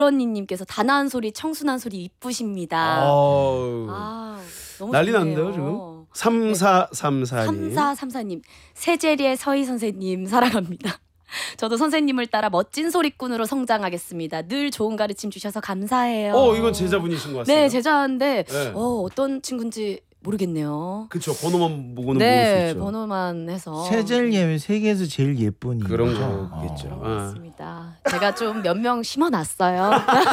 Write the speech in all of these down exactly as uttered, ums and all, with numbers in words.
언니님께서 다 나은 소리, 청순한 소리 이쁘십니다. 아우, 아, 너무 난리 좋네요. 났는데요 지금. 삼사삼사님. 삼사삼사님 세제리의 서희 선생님 사랑합니다. 저도 선생님을 따라 멋진 소리꾼으로 성장하겠습니다. 늘 좋은 가르침 주셔서 감사해요. 어, 이건 제자분이신 것 같습니다. 네, 제자인데 네. 어, 어떤 친구인지 모르겠네요. 그쵸, 번호만 보고는 모를 수 네, 있죠. 번호만 해서. 세젤님이 세계에서 제일 예쁜 그런 이유죠. 거겠죠. 어. 어. 맞습니다. 제가 좀 몇 명 심어놨어요.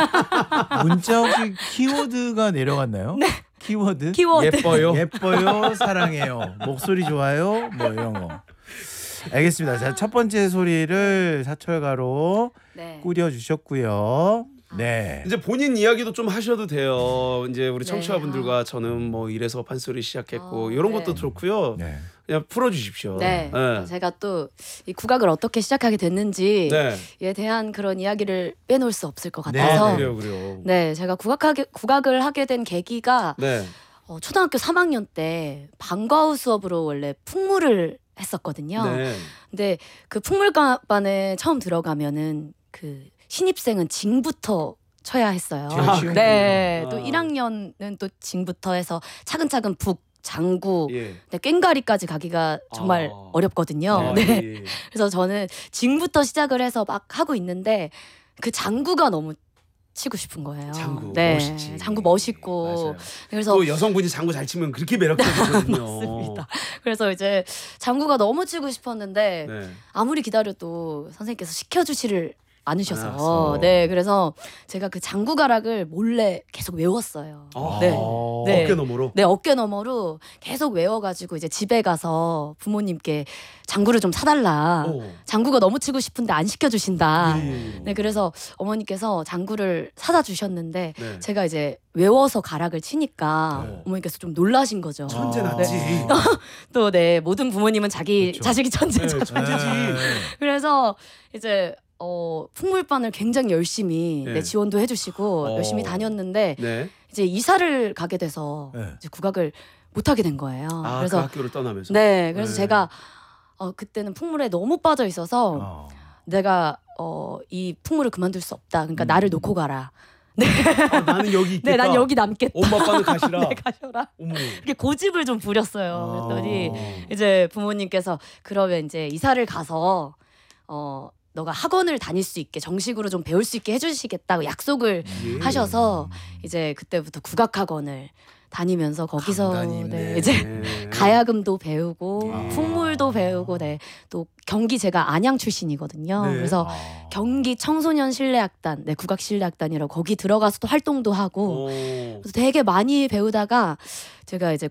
문자 혹시 키워드가 내려갔나요? 네. 키워드? 키워드. 예뻐요. 예뻐요, 사랑해요, 목소리 좋아요, 뭐 이런 거. 알겠습니다. 자, 첫 번째 소리를 사철가로 네. 꾸려 주셨고요. 네. 이제 본인 이야기도 좀 하셔도 돼요. 이제 우리 네. 청취자분들과 저는 뭐 이래서 판소리 시작했고 어, 이런 네. 것도 좋고요. 네. 그냥 풀어주십시오. 네. 네. 제가 또 이 국악을 어떻게 시작하게 됐는지에 네. 대한 그런 이야기를 빼놓을 수 없을 것 네, 같아서. 아, 그래요, 그래요. 네, 제가 국악하게, 국악을 하게 된 계기가 네. 어, 초등학교 삼 학년 때 방과후 수업으로 원래 풍물을 했었거든요. 네. 근데 그 풍물반에 처음 들어가면은 그 신입생은 징부터 쳐야 했어요. 제일 쉬운 네, 거구나. 또 일 학년은 또 징부터 해서 차근차근 북, 장구, 예. 네, 꽹과리까지 가기가 정말 아. 어렵거든요. 아, 네. 예. 그래서 저는 징부터 시작을 해서 막 하고 있는데 그 장구가 너무 치고 싶은 거예요. 장구 네, 멋있지. 장구 멋있고. 맞아요. 그래서 또 여성분이 장구 잘 치면 그렇게 매력적이거든요. 맞습니다. 그래서 이제 장구가 너무 치고 싶었는데 네. 아무리 기다려도 선생님께서 시켜주지를 않으셔서 않았어. 네, 그래서 제가 그 장구 가락을 몰래 계속 외웠어요. 아, 네. 네. 어깨 너머로. 네, 어깨 너머로 계속 외워가지고 이제 집에 가서 부모님께 장구를 좀 사달라. 오. 장구가 너무 치고 싶은데 안 시켜주신다. 예. 네, 그래서 어머니께서 장구를 사다 주셨는데 네. 제가 이제 외워서 가락을 치니까 네. 어머니께서 좀 놀라신 거죠. 천재 아, 났지. 또 네, 모든 부모님은 자기 그렇죠. 자식이 천재죠. 네, 천재지. 그래서 이제 어, 풍물반을 굉장히 열심히 네. 네, 지원도 해주시고 어. 열심히 다녔는데 네. 이제 이사를 가게 돼서 네. 이제 국악을 못 하게 된 거예요. 아, 그래서 그 학교를 떠나면서. 네, 그래서 네. 제가 어, 그때는 풍물에 너무 빠져 있어서 어. 내가 어, 이 풍물을 그만둘 수 없다. 그러니까 음. 나를 놓고 가라. 아, 나는 여기 있겠다. 네, 난 여기 남겠다. 엄마 아빠는 가시라. 네, 가셔라. 어머. 이렇게 고집을 좀 부렸어요. 그랬더니 아. 이제 부모님께서 그러면 이제 이사를 가서 어 너가 학원을 다닐 수 있게 정식으로 좀 배울 수 있게 해주시겠다고 약속을 예. 하셔서 이제 그때부터 국악학원을 다니면서 거기서 강다님, 네, 네. 이제 네. 가야금도 배우고 아. 풍물도 배우고 네, 또 경기 제가 안양 출신이거든요. 네. 그래서 아. 경기 청소년 실내악단, 네, 국악 실내악단이라고 거기 들어가서 또 활동도 하고 오. 그래서 되게 많이 배우다가 제가 이제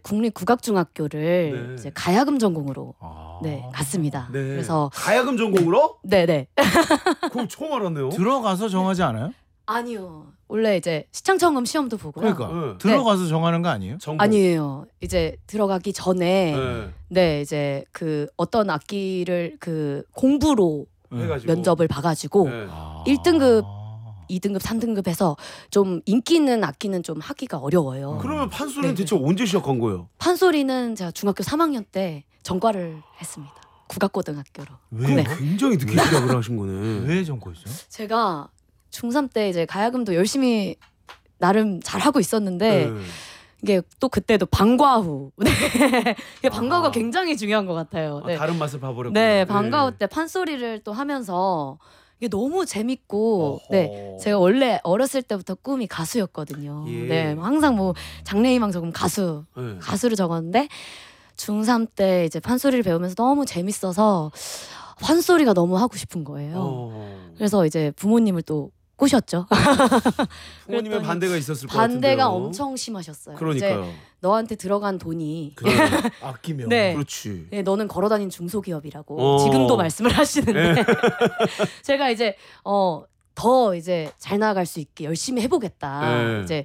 국립국악중학교를 네. 이제 가야금 전공으로 아. 네, 갔습니다. 네. 그래서 가야금 전공으로? 네네 그럼 처음 알았네요. 들어가서 정하지 않아요? 아니요 원래 이제 시창청음 시험도 보고요. 그러니까 네. 들어가서 정하는 거 아니에요? 전공. 아니에요. 이제 들어가기 전에 네. 네 이제 그 어떤 악기를 그 공부로 해가지고. 면접을 봐가지고 네. 아. 일 등급 이 등급 삼 등급 해서 좀 인기 있는 악기는 좀 하기가 어려워요. 그러면 판소리는 네. 대체 언제 시작한 거예요? 판소리는 제가 중학교 삼 학년 때 전과를 했습니다. 국악고등학교로. 왜? 네. 굉장히 늦게 시작을 하신 거네. 왜 전과했어요? 제가 중삼 때 이제 가야금도 열심히 나름 잘 하고 있었는데 네. 이게 또 그때도 방과후. 네. 이게 방과후가 아. 굉장히 중요한 것 같아요. 아, 네. 다른 맛을 봐버렸구나. 네, 방과후 때 판소리를 또 하면서 이게 너무 재밌고, 어허. 네, 제가 원래 어렸을 때부터 꿈이 가수였거든요. 예. 네, 항상 뭐 장래희망 적으면 가수, 네. 가수를 적었는데 중삼 때 이제 판소리를 배우면서 너무 재밌어서 판소리가 너무 하고 싶은 거예요. 어. 그래서 이제 부모님을 또 꼬셨죠. 부모님의 그랬더니 반대가 있었을 것 같은데요. 반대가 엄청 심하셨어요. 그러니까요. 이제 너한테 들어간 돈이 그래. 아끼면. 네. 그렇지. 네, 너는 걸어다닌 중소기업이라고 어. 지금도 말씀을 하시는데 제가 이제 어, 더 이제 잘 나아갈 수 있게 열심히 해보겠다. 네. 이제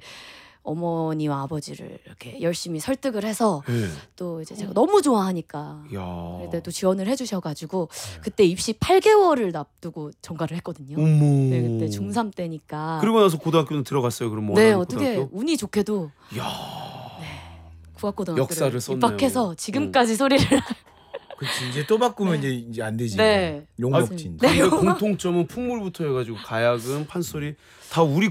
어머니와 아버지를 이렇게 열심히 설득을 해서 네. 또 이제 제가 너무 좋아하니까 야. 그때 또 지원을 해주셔가지고 그때 입시 팔 개월을 앞두고 전과를 했거든요. 어머. 네, 그때 중삼 때니까. 그리고 나서 고등학교는 들어갔어요. 그럼 뭐 네, 하나요, 어떻게 고등학교? 운이 좋게도 야. 국악고등학교를 역사를 썼네요. 입학해서 지금까지 소리를 그렇지. 이제 또 바꾸면 네. 이제 이제 안 되지. 네. 욕먹지. 네. 근데 공통점은 풍물부터 해가지고 가야금, 판소리 다 우리